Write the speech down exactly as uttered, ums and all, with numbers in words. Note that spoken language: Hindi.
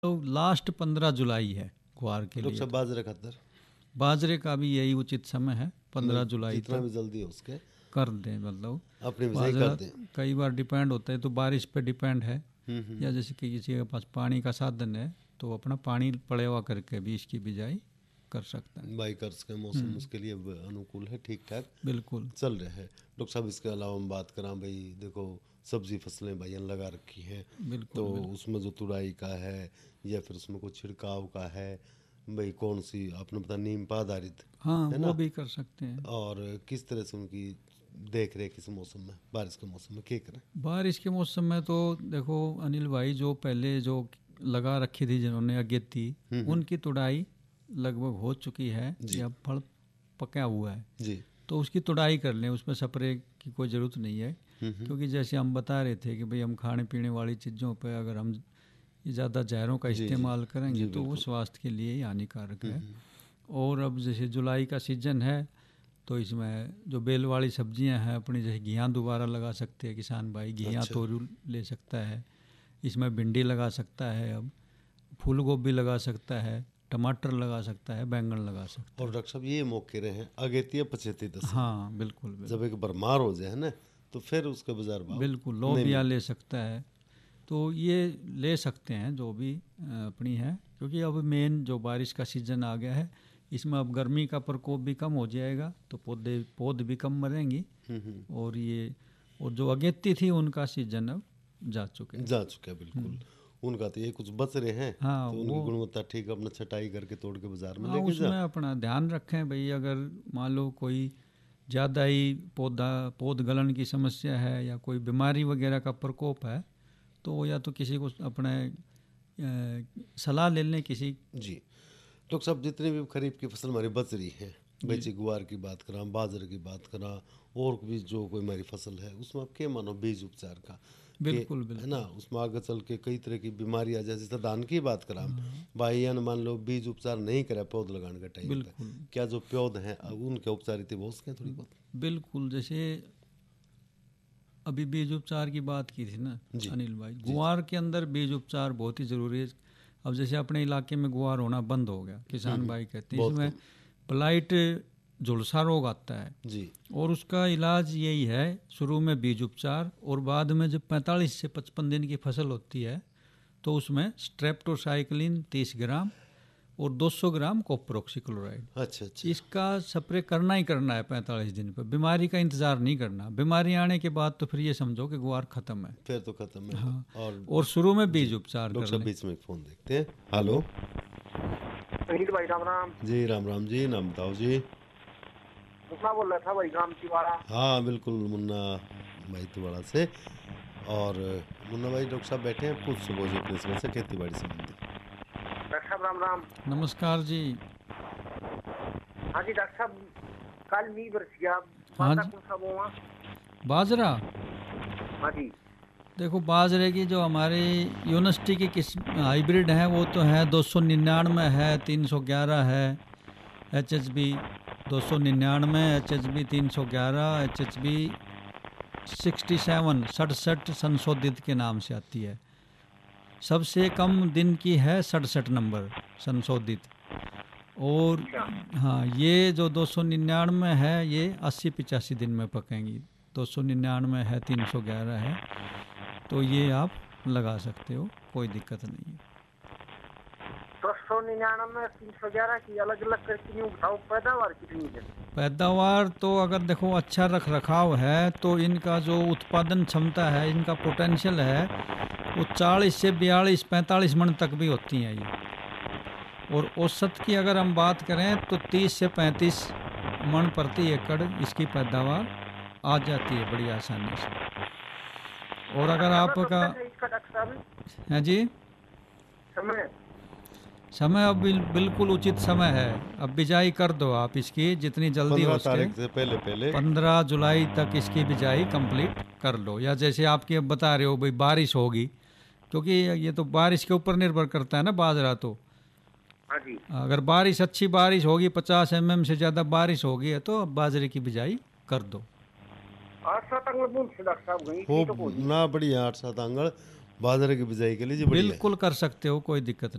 तो लास्ट पंद्रह जुलाई है ग्वार के लोग लिए। सब बाजरे खातर बाजरे का भी यही उचित समय है, पंद्रह जुलाई जितना तक भी जल्दी हो उसके कर दें। मतलब अपनी बिजाई बाजरा कर दें। कई बार डिपेंड होता है तो बारिश पे डिपेंड है, हम्म, हम्म। या जैसे कि किसी के पास पानी का साधन है तो अपना पानी पड़े हुआ करके भी इसकी बिजाई कर सकता है। बाइकर्स के मौसम उसके लिए अनुकूल है, ठीक ठाक बिल्कुल चल रहे हैं। डॉक्टर साहब इसके अलावा हम बात करें भाई, देखो सब्जी फसलें भाई लगा रखी हैं, बिल्कुल तो बिल्कुल। उसमें जो तुड़ाई का है या फिर उसमें कोई छिड़काव का है भाई, कौन सी आपने पता नीम पर आधारित हाँ है वो ना, भी कर सकते हैं। और किस तरह से उनकी देख रेख इस मौसम में, बारिश के मौसम में क्या करें? बारिश के मौसम में तो देखो अनिल भाई, जो पहले जो लगा रखी थी जिन्होंने अगेती, उनकी तुड़ाई लगभग हो चुकी है जी। या फल पका हुआ है जी। तो उसकी तुड़ाई कर लें, उसमें स्प्रे की कोई ज़रूरत नहीं है। क्योंकि जैसे हम बता रहे थे कि भाई हम खाने पीने वाली चीज़ों पर अगर हम ज़्यादा जहरों का जी, जी। इस्तेमाल करेंगे जी, तो वो बिल्कुल। स्वास्थ्य के लिए ही हानिकारक है। और अब जैसे जुलाई का सीजन है तो इसमें जो बेल वाली सब्जियां हैं अपनी, जैसे घियाँ दोबारा लगा सकते हैं किसान भाई, घियाँ अच्छा। तोरी ले सकता है, इसमें भिंडी लगा सकता है, अब फूल गोभी लगा सकता है, टमाटर लगा सकता है, बैंगन लगा सकता और डॉक्टर साहब ये मौके रहे हैं अगेती पछेती है। दस, हाँ बिल्कुल बिल्कुल जब एक भरमार हो जाए ना तो फिर उसके बाजार भाव बिल्कुल नहीं लोबिया मिलते। ले सकता है। तो ये ले सकते हैं जो भी अ, अपनी है, क्योंकि अब मेन जो बारिश का सीज़न आ गया है, इसमें अब गर्मी का प्रकोप भी कम हो जाएगा तो पौधे पौध भी कम मरेंगी। और ये और जो अगेती थी उनका सीजन अब जा चुके हैं। जा चुका है बिल्कुल। उनका तो ये कुछ बच रहे हैं, हाँ तो उनकी वो गुणवत्ता ठीक अपना छटाई करके तोड़ के बाजार में हाँ लेके जा। उसमें अपना ध्यान रखें भाई, अगर मान लो कोई ज़्यादा ही पौधा पौध गलन की समस्या है या कोई बीमारी वगैरह का प्रकोप है तो या तो किसी को अपने अ, सलाह ले लें किसी। जी। डॉक्टर साहब जितनी भी खरीफ की फसल हमारी बच रही है, बेची गुआर की बात करा, बाजरे की बात करा, और भी जो कोई हमारी फसल है उसमें आप क्या मानो बीज उपचार का कि बिल्कुल है बिल्कुल ना, उसमें आगे चल के कई तरह की बीमारी आ जाए। जैसे धान की बात करा भाई, या मान लो बीज उपचार नहीं करा पौध लगाने का टाइम पे, बिल्कुल क्या जो पौध हैं अब उनके उपचार वो उसके थोड़ी बहुत? बिल्कुल। जैसे अभी बीज उपचार की बात की थी ना जी। अनिल भाई, जी, जी। गुआर के अंदर बीज उपचार बहुत ही ज़रूरी है। अब जैसे अपने इलाके में गुआर होना बंद हो गया, किसान भाई कहते हैं बहुत इसमें कम। ब्लाइट झुलसा रोग आता है, जी। और उसका इलाज यही है, शुरू में बीज उपचार और बाद में जब पैंतालीस से पचपन दिन की फसल होती है तो उसमें स्ट्रेप्टोसाइक्लिन तीस ग्राम और दो सौ ग्राम कॉपर ऑक्सीक्लोराइड, अच्छा अच्छा। इसका स्प्रे करना ही करना है पैंतालीस दिन पर। बीमारी का इंतज़ार नहीं करना, बीमारी आने के बाद तो फिर ये समझो कि गुआर ख़त्म है। फिर तो खत्म है। हाँ और और शुरू में बीज उपचार डॉक्टर कर साहब लें। बीच में एक फोन देखते हैं। हेलो अनिल भाई राम राम। जी, राम राम जी, नाम बताओ जी। मुन्ना बोल रहा था भाई गांव तिवाड़ा। हाँ बिल्कुल, मुन्ना भाई तिवाड़ा से। और मुन्ना भाई डॉक्टर साहब बैठे हैं, पूछ सको जी अपनी समस्या खेती बाड़ी संबंधी। डॉक्टर साहब राम राम। नमस्कार जी। हाँ जी डॉक्टर साहब, कल मी बरस गया, हाँ बाता जी। कौन सा बोवा? बाजरा, हाँ जी। देखो बाजरे की जो हमारी यूनिवर्सिटी की किस्म हाइब्रिड है वो तो है दो सौ निन्यानवे है, तीन सौ ग्यारह है, एच एच बी दो सौ निन्यानवे, एच एच बी तीन सौ ग्यारह, H H B sixty seven सड़सठ संशोधित के नाम से आती है। सबसे कम दिन की है सड़सठ नंबर संशोधित। और हाँ, ये जो दो सौ निन्यानवे है ये अस्सी पिचासी दिन में पकेंगी। दो सौ निन्यानवे है, तीन सौ ग्यारह है, तो ये आप लगा सकते हो, कोई दिक्कत नहीं है। दो सौ निन्यानवे तीन सौ ग्यारह की अलग अलग करके यूँ बताओ, पैदावार कितनी है? पैदावार तो अगर देखो अच्छा रख रखाव है तो इनका जो उत्पादन क्षमता है, इनका पोटेंशियल है, वो चालीस से बयालीस पैंतालीस मन तक भी होती हैं ये। और औसत की अगर हम बात करें तो तीस से पैंतीस मन प्रति एकड़ इसकी पैदावार आ जाती है बड़ी आसानी से। और अगर आपका इसका डॉक्टर साहब है जी, समय समय अब बिल, बिल्कुल उचित समय है, अब बिजाई कर दो आप इसकी जितनी जल्दी हो पंद्रह सके। तारीख से पहले पहले पंद्रह जुलाई तक इसकी बिजाई कंप्लीट कर लो, या जैसे आपकी अब बता रहे हो भाई बारिश होगी, क्योंकि ये तो बारिश के ऊपर निर्भर करता है ना बाजरा तो। हाँ जी। अगर बारिश अच्छी बारिश होगी, पचास एम एम से ज़्यादा बारिश होगी है तो बाजरे की बिजाई कर दो। आज सात अंगल बूंद से डॉक्टर साहब गई हो तो कोई ना, बढ़िया आठ सात आंगल बाजरे की बिजाई के लिए जी बढ़िया है। बिल्कुल कर सकते हो, कोई दिक्कत नहीं।